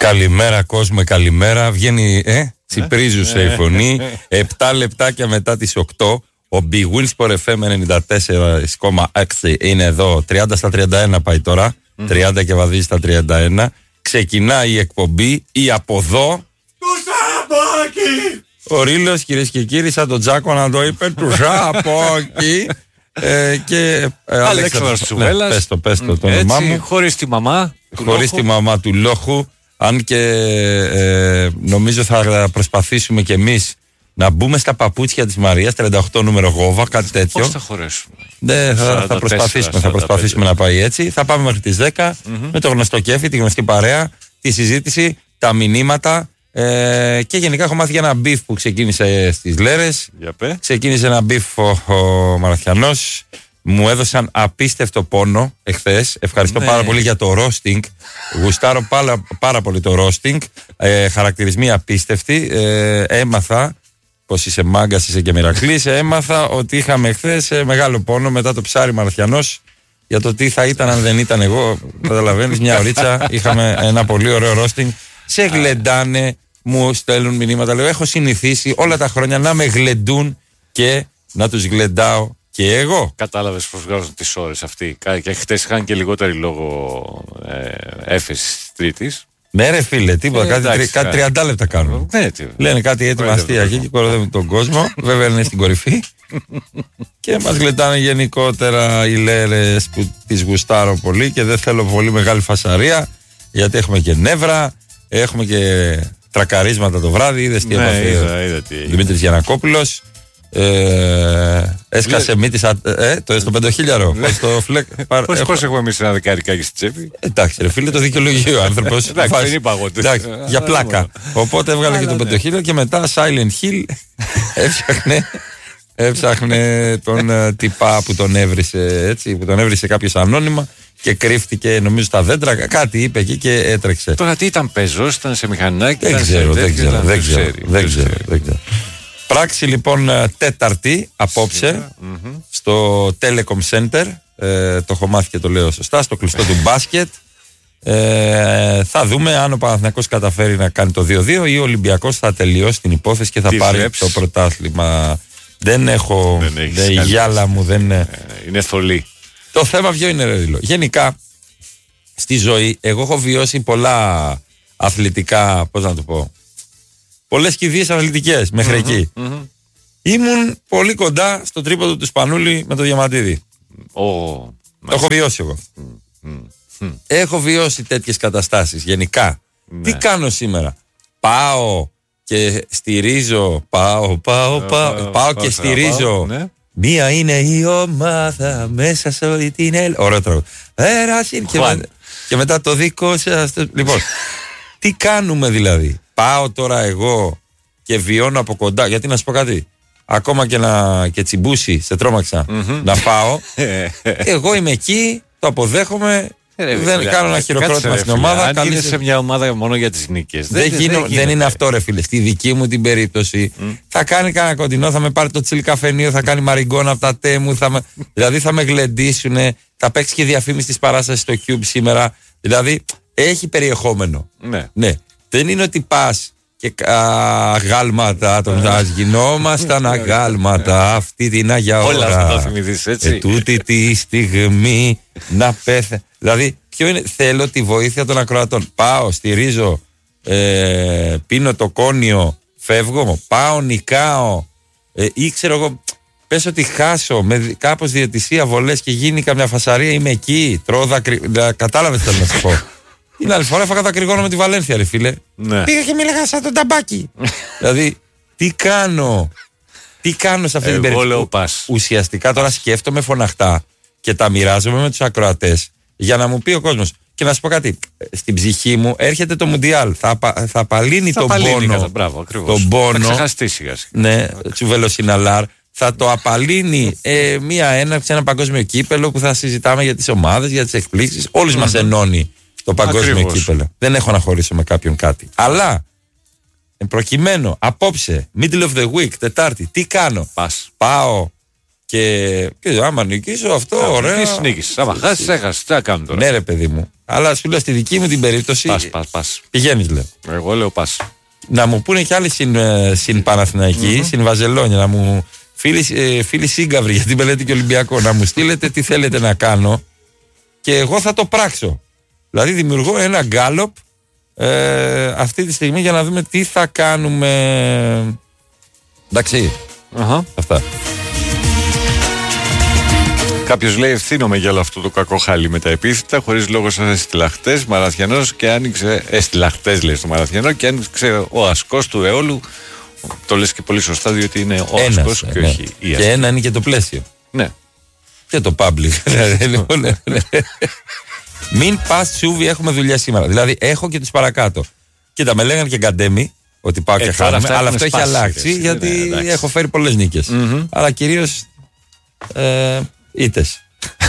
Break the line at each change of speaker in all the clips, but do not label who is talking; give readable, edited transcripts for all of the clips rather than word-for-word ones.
Καλημέρα κόσμο, καλημέρα. Βγαίνει, τσιπρίζουσε η φωνή. 7 λεπτάκια μετά τις 8. Ο Big Win Sport FM 94,6 είναι εδώ. 30 στα 31 πάει τώρα. 30 και βαδίζει στα 31. Ξεκινάει η εκπομπή. Ή από εδώ.
Του Σαπόκι!
Ο Ρήλος, κυρίες και κύριοι, σαν τον Τζάκο να το είπε. Του Σαπόκι. Και
Αλέξανδρος Τσουβέλλας.
Πες το όνομά μου.
Χωρίς τη μαμά.
Χωρίς τη μαμά του Λόχου. Αν και νομίζω θα προσπαθήσουμε κι εμείς να μπούμε στα παπούτσια της Μαρίας, 38 νούμερο γόβα, κάτι τέτοιο.
Πώς θα χωρέσουμε?
Θα προσπαθήσουμε να πάει έτσι. Θα πάμε μέχρι τις 10 με το γνωστό κέφι, τη γνωστή παρέα, τη συζήτηση, τα μηνύματα και γενικά έχω μάθει για ένα μπιφ που ξεκίνησε στις Λέρες. Ξεκίνησε ένα μπιφ ο Μαραθιανός. Μου έδωσαν απίστευτο πόνο εχθές. Ευχαριστώ πάρα πολύ για το roasting. Γουστάρω πάρα πολύ το roasting. Χαρακτηρισμοί απίστευτοι. Έμαθα πως είσαι μάγκας, είσαι και μοιρακλής. Έμαθα ότι είχαμε εχθές μεγάλο πόνο μετά το ψάρι Μαραθιανός για το τι θα ήταν αν δεν ήταν εγώ. Καταλαβαίνεις, μια ωρίτσα είχαμε ένα πολύ ωραίο roasting. Σε γλεντάνε, μου στέλνουν μηνύματα. Λέω, έχω συνηθίσει όλα τα χρόνια να με γλεντούν και να τους γλεντάω και εγώ.
Κατάλαβες πως βγάζουν τις ώρες αυτοί. Και χτες είχαν και λιγότερη λόγω έφεσης Τρίτης.
Ναι ρε φίλε, τίποτα, κάτι 30 λεπτά κάνουν. Λένε κάτι έτοιμα αστεία και κοροϊδεύουν τον κόσμο. Βέβαια είναι στην κορυφή. Και μας γλεντάνε γενικότερα οι Λέρες που τις γουστάρω πολύ και δεν θέλω πολύ μεγάλη φασαρία, γιατί έχουμε και νεύρα, έχουμε και τρακαρίσματα το βράδυ. Είδες τι έπαθε ο Δημήτρης Γιαννακόπουλος. Έσκασε μύτη στο 5.000.
Πώς έχουμε εμείς ένα δεκαρικάκι στη τσέπη?
Εντάξει ρε φίλε, το δικαιολογεί ο άνθρωπος.
Εντάξει, δεν είπα εγώ.
Για πλάκα. Οπότε έβγαλε και το 5.000 και μετά Silent Hill έψαχνε τον τυπά που τον έβρισε, έτσι, που τον έβρισε κάποιος ανώνυμα και κρύφτηκε νομίζω στα δέντρα, κάτι είπε εκεί και έτρεξε.
Τώρα τι ήταν, πεζός, ήταν σε μηχανάκι?
Δεν ξέρω. Πράξη λοιπόν Τέταρτη απόψε στο Telecom Center, το έχω μάθει και το λέω σωστά, στο κλειστό του μπάσκετ. Θα δούμε αν ο Παναθηναϊκός καταφέρει να κάνει το 2-2 ή ο Ολυμπιακός θα τελειώσει την υπόθεση και θα πάρει το πρωτάθλημα. Δεν έχω, η γυάλα μου δεν
είναι θολή.
Το θέμα ποιο είναι ρε Ρήλο? Γενικά στη ζωή εγώ έχω βιώσει πολλά αθλητικά, πώς να το πω, πολλές κηδείες αθλητικές μέχρι εκεί. Ήμουν πολύ κοντά στο τρίποντο του Σπανούλη με το Διαμαντίδη. Το έχω βιώσει εγώ. Έχω βιώσει τέτοιες καταστάσεις γενικά. Τι κάνω σήμερα? Πάω και στηρίζω. Πάω και στηρίζω. Μία είναι η ομάδα μέσα σε όλη την Ελλάδα. Ωραίο τραγούδι. Και μετά το δικό σας. Λοιπόν, τι κάνουμε δηλαδή? Πάω τώρα εγώ και βιώνω από κοντά, γιατί να σου πω κάτι, ακόμα και τσιμπούσει, σε τρόμαξα να πάω, εγώ είμαι εκεί, το αποδέχομαι, δεν κάνω ένα χειροκρότημα στην ομάδα.
Αν είναι σε μια ομάδα μόνο για τις νίκες,
δεν είναι αυτό ρε φίλε. Στη δική μου την περίπτωση θα κάνει κανένα κοντινό, θα με πάρει το τσιλ καφενείο, θα κάνει μαριγκόνα από τα τέ μου, δηλαδή θα με γλεντήσουνε, θα παίξει και διαφήμιση της παράστασης στο Cube σήμερα, δηλαδή έχει περιεχόμενο. Ναι. Δεν είναι ότι πας και αγάλματα, γινόμασταν αγάλματα αυτή την Άγια ώρα.
Όλα αυτά τα θυμηθείς, έτσι.
Τούτη τη στιγμή να πέθε. Δηλαδή, ποιο είναι? Θέλω τη βοήθεια των ακροατών. Πάω, στηρίζω, πίνω το κόνιο, φεύγω, πάω, νικάω, ή ξέρω εγώ, πες ότι χάσω με κάπως διαιτησία, βολές και γίνει καμιά φασαρία, είμαι εκεί, τρώω κατάλαβες θέλω να σου πω. Την άλλη φορά έφαγα δακρυγόνο με τη Βαλένθια, ρε φίλε. Πήγα και μίλαγα σαν τον ταμπάκι. Δηλαδή, τι κάνω σε αυτή την περίπτωση? Ουσιαστικά τώρα σκέφτομαι φωναχτά και τα μοιράζομαι με τους ακροατές για να μου πει ο κόσμος. Και να σου πω κάτι, στην ψυχή μου έρχεται το Μουντιάλ. Θα απαλύνει τον πόνο.
Τον πόνο. Θα ξεχαστεί σιγά.
Ναι, Τσουβελοσιναλάρ. Θα το απαλύνει μία έναρξη, ένα παγκόσμιο κύπελο που θα συζητάμε για τις ομάδες, για τις εκπλήξεις. Όλους μας ενώνει το παγκόσμιο κύπελο. Δεν έχω να χωρίσω με κάποιον κάτι. Αλλά προκειμένου απόψε, middle of the week, Τετάρτη, τι κάνω?
Πας.
Πάω Και άμα νικήσω αυτό, ωραία.
Νίκησες. Άμα χάσεις, έχασες. Τι θα κάνουμε τώρα.
Ναι, ρε παιδί μου. Αλλά σου λέω στη δική μου την περίπτωση.
Πας.
Πηγαίνεις, λέω.
Εγώ λέω πας.
Να μου πούνε κι άλλοι συν Παναθηναϊκοί, συν Βαζελόνια, να μου. Φίλοι σύγκαυροι για την Πελέτη και Ολυμπιακό, να μου στείλετε τι θέλετε να κάνω και εγώ θα το πράξω. Δηλαδή δημιουργώ ένα γκάλοπ αυτή τη στιγμή για να δούμε τι θα κάνουμε. Εντάξει. Αυτά.
Κάποιος λέει ευθύνομαι για όλο αυτό το κακό χάλι με τα επίθετα, χωρίς λόγο σαν στυλαχτές, Μαραθιανός και άνοιξε. Στυλαχτές λέει στο Μαραθιανό και άνοιξε ο ασκός του αιώλου. Το λες και πολύ σωστά, διότι είναι ο ασκός και όχι η ασκή.
Και ένα είναι και το πλαίσιο.
Ναι.
Και το public. Μην πας Σούβι, έχουμε δουλειά σήμερα. Δηλαδή έχω και τους παρακάτω. Κοίτα, με λέγανε και Γκαντέμι ότι πάω και χάνομαι, αλλά αυτό έχει αλλάξει γιατί έχω φέρει πολλές νίκες. Αλλά κυρίως ήττες.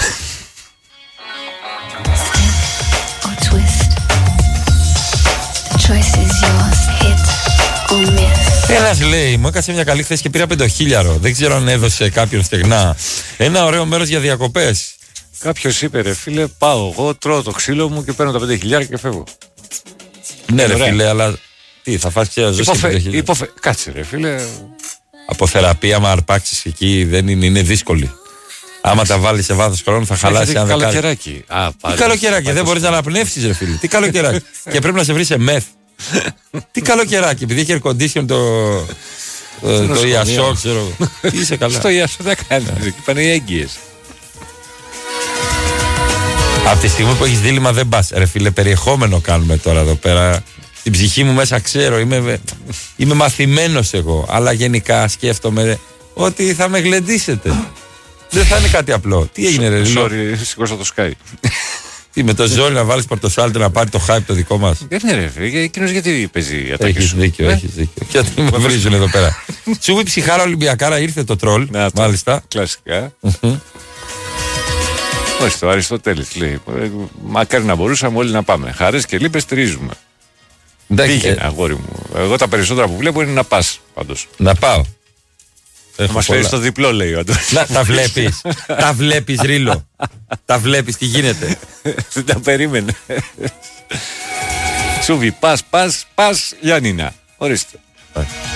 Ένας λέει, μου έκασε μια καλή θέση και πήρα 5.000. Δεν ξέρω αν έδωσε κάποιον στεγνά. Ένα ωραίο μέρος για διακοπές.
Κάποιος είπε, ρε φίλε, πάω εγώ, τρώω το ξύλο μου και παίρνω τα 5.000 και φεύγω.
Ναι, ρε φίλε, αλλά τι, θα φας και ζώσει.
Κάτσε, ρε φίλε.
Από θεραπεία, άμα αρπάξεις εκεί, δεν είναι δύσκολη. Άμα τα βάλεις σε βάθος χρόνου, θα χαλάσει.
Αν καλοκαιράκι.
Τι καλοκαιράκι, δεν μπορείς να αναπνεύσεις, ρε φίλε. Τι καλοκαιράκι. Και πρέπει να σε βρει σε μεθ. Τι καλοκαιράκι, επειδή έχει air condition το Ιασό, ξέρω. Είσαι καλά.
Στο Ιασό δεν κάνει. Εκεί πάνε οι έγκυες.
Από τη στιγμή που έχεις δίλημμα δεν πας. Ρε φίλε, περιεχόμενο κάνουμε τώρα εδώ πέρα. Στην ψυχή μου μέσα ξέρω, είμαι μαθημένος εγώ. Αλλά γενικά σκέφτομαι ότι θα με γλεντήσετε. Δεν θα είναι κάτι απλό. Τι έγινε, ρε
Sorry, σηκώσα το Sky.
Τι, με το ζόρι να βάλεις πορτοσάλτε να πάρει το hype το δικό μας.
Ναι, ρε φίλε, εκείνος γιατί παίζει ατάκη.
Έχεις δίκιο. Γιατί με βρίζουν εδώ πέρα. Σου πει ψυχάρα Ολυμπιακάρα, ήρθε το τρόλ. Μάλιστα.
Κλασικά. Όχι, το Αριστοτέλης λέει. Μακάρι να μπορούσαμε όλοι να πάμε. Χαρές και λύπες στηρίζουμε. Πήγαινε, αγόρι μου. Εγώ τα περισσότερα που βλέπω είναι να πας πάντως.
Να πάω.
Θα μας φέρεις το διπλό, λέει ο Αντώνης.
Τα βλέπεις. Τα βλέπεις, Ρίλο. Τα βλέπεις, τι γίνεται.
Δεν τα περίμενε. Σούβι, πας, Γιάννηνα. Ορίστε.